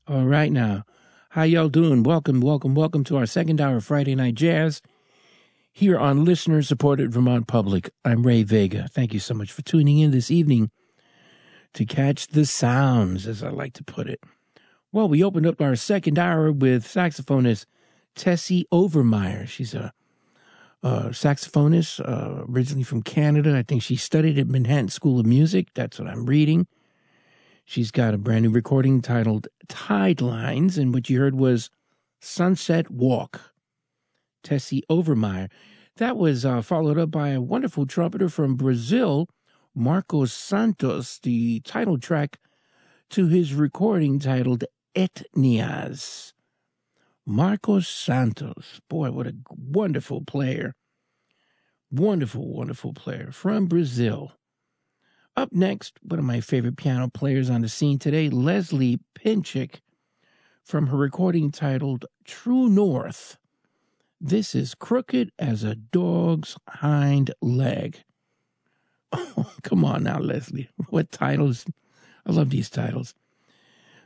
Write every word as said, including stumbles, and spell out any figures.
All right now. How y'all doing? Welcome, welcome, welcome to our second hour of Friday Night Jazz here on listener-supported Vermont Public. I'm Ray Vega. Thank you so much for tuning in this evening to catch the sounds, as I like to put it. Well, we opened up our second hour with saxophonist Tessie Overmeyer. She's a, a saxophonist, uh, originally from Canada. I think she studied at Manhattan School of Music. That's what I'm reading. She's got a brand new recording titled Tide Lines, and what you heard was Sunset Walk. Tessie Overmeyer. That was uh, followed up by a wonderful trumpeter from Brazil, Marcos Santos, the title track to his recording titled Etnias. Marcos Santos. Boy, what a wonderful player. Wonderful, wonderful player from Brazil. Up next, one of my favorite piano players on the scene today, Leslie Pinchik, from her recording titled True North. This is Crooked as a Dog's Hind Leg. Oh, come on now, Leslie. What titles? I love these titles.